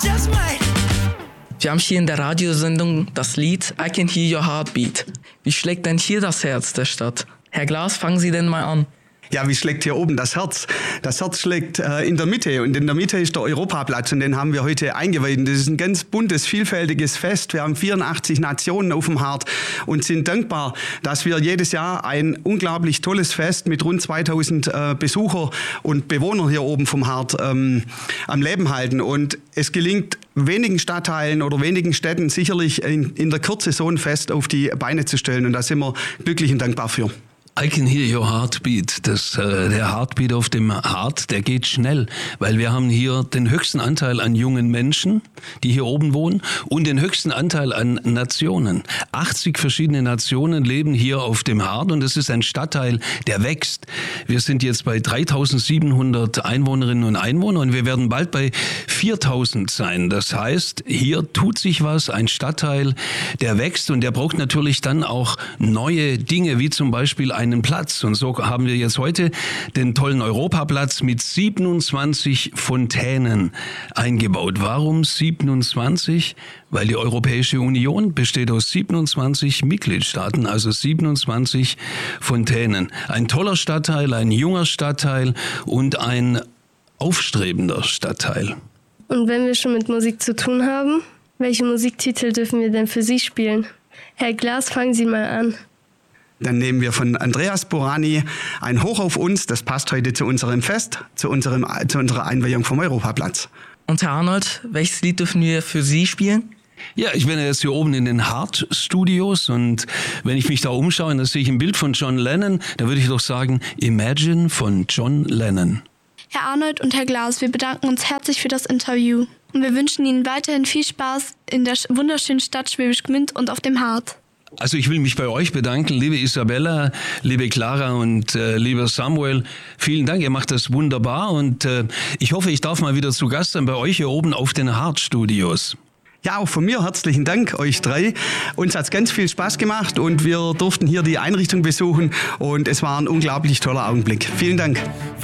just might. Wir haben hier in der Radiosendung das Lied I Can Hear Your Heartbeat. Wie schlägt denn hier das Herz der Stadt? Herr Glas, fangen Sie denn mal an. Ja, wie schlägt hier oben das Herz? Das Herz schlägt in der Mitte und in der Mitte ist der Europaplatz und den haben wir heute eingeweiht. Das ist ein ganz buntes, vielfältiges Fest. Wir haben 84 Nationen auf dem Hart und sind dankbar, dass wir jedes Jahr ein unglaublich tolles Fest mit rund 2000 Besucher und Bewohnern hier oben vom Hart am Leben halten. Und es gelingt wenigen Stadtteilen oder wenigen Städten sicherlich in der Kürze so ein Fest auf die Beine zu stellen und da sind wir glücklich und dankbar für. I can hear your heartbeat. Der Heartbeat auf dem Hart, der geht schnell, weil wir haben hier den höchsten Anteil an jungen Menschen, die hier oben wohnen, und den höchsten Anteil an Nationen. 80 verschiedene Nationen leben hier auf dem Hart und es ist ein Stadtteil, der wächst. Wir sind jetzt bei 3700 Einwohnerinnen und Einwohnern und wir werden bald bei 4000 sein. Das heißt, hier tut sich was, ein Stadtteil, der wächst und der braucht natürlich dann auch neue Dinge, wie zum Beispiel einen Platz. Und so haben wir jetzt heute den tollen Europaplatz mit 27 Fontänen eingebaut. Warum 27? Weil die Europäische Union besteht aus 27 Mitgliedstaaten, also 27 Fontänen. Ein toller Stadtteil, ein junger Stadtteil und ein aufstrebender Stadtteil. Und wenn wir schon mit Musik zu tun haben, welche Musiktitel dürfen wir denn für Sie spielen? Herr Glas, fangen Sie mal an. Dann nehmen wir von Andreas Borani ein Hoch auf uns. Das passt heute zu unserem Fest, zu unserer Einweihung vom Europaplatz. Und Herr Arnold, welches Lied dürfen wir für Sie spielen? Ja, ich bin jetzt hier oben in den Hart Studios und wenn ich mich da umschaue, dann sehe ich ein Bild von John Lennon. Da würde ich doch sagen, Imagine von John Lennon. Herr Arnold und Herr Glas, wir bedanken uns herzlich für das Interview. Und wir wünschen Ihnen weiterhin viel Spaß in der wunderschönen Stadt Schwäbisch Gmünd und auf dem Hart. Also ich will mich bei euch bedanken, liebe Isabella, liebe Clara und lieber Samuel. Vielen Dank, ihr macht das wunderbar und ich hoffe, ich darf mal wieder zu Gast sein bei euch hier oben auf den Hart Studios. Ja, auch von mir herzlichen Dank, euch drei. Uns hat es ganz viel Spaß gemacht und wir durften hier die Einrichtung besuchen und es war ein unglaublich toller Augenblick. Vielen Dank.